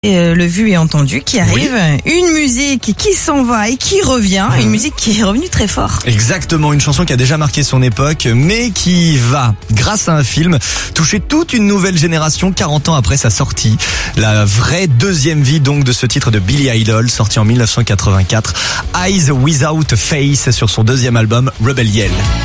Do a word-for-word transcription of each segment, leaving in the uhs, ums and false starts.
Euh, le vu et entendu qui arrive, oui. Une musique qui s'en va et qui revient, mmh. Une musique qui est revenue très fort. Exactement, une chanson qui a déjà marqué son époque, mais qui va, grâce à un film, toucher toute une nouvelle génération quarante ans après sa sortie. La vraie deuxième vie donc de ce titre de Billy Idol, sorti en dix-neuf cent quatre-vingt-quatre, Eyes Without a Face, sur son deuxième album Rebel Yell.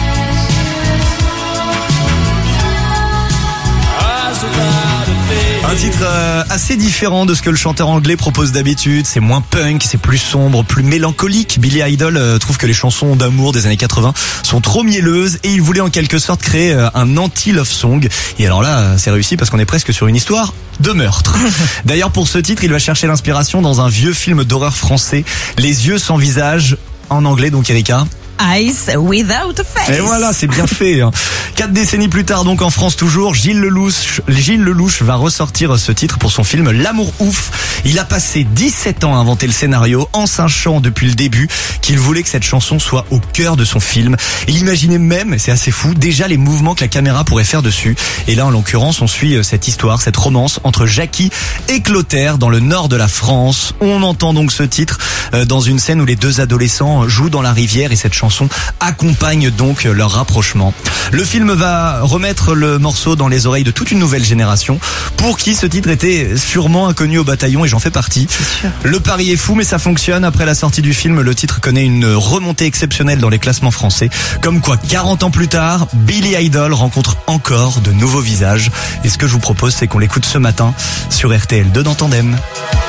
Un titre euh, assez différent de ce que le chanteur anglais propose d'habitude. C'est moins punk, c'est plus sombre, plus mélancolique. Billy Idol euh, trouve que les chansons d'amour des années quatre-vingts sont trop mielleuses et il voulait en quelque sorte créer euh, un anti-love song. Et alors là, c'est réussi parce qu'on est presque sur une histoire de meurtre. D'ailleurs, pour ce titre, il va chercher l'inspiration dans un vieux film d'horreur français, Les yeux sans visage, en anglais donc, Erika. Eyes Without a Face. Et voilà, c'est bien fait. Hein. Quatre décennies plus tard, donc en France toujours, Gilles Lelouch, Gilles Lelouch va ressortir ce titre pour son film L'amour ouf. Il a passé dix-sept ans à inventer le scénario, en sachant depuis le début qu'il voulait que cette chanson soit au cœur de son film. Il imaginait même, et c'est assez fou, déjà les mouvements que la caméra pourrait faire dessus. Et là, en l'occurrence, on suit cette histoire, cette romance entre Jackie et Clotaire dans le nord de la France. On entend donc ce titre dans une scène où les deux adolescents jouent dans la rivière et cette chanson chanson accompagne donc leur rapprochement. Le film va remettre le morceau dans les oreilles de toute une nouvelle génération pour qui ce titre était sûrement inconnu au bataillon et j'en fais partie. Le pari est fou mais ça fonctionne. Après la sortie du film, le titre connaît une remontée exceptionnelle dans les classements français. Comme quoi, quarante ans plus tard, Billy Idol rencontre encore de nouveaux visages. Et ce que je vous propose, c'est qu'on l'écoute ce matin sur R T L deux dans Tandem.